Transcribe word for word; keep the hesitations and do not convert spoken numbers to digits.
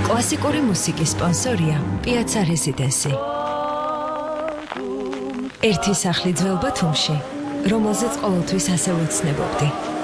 კლასიკური მუსიკის სპონსორია Piazza Residency. ერთი სახლი ძველ ბათუმში, რომელზეც ყოველთვის ასე ვეცნებობდი.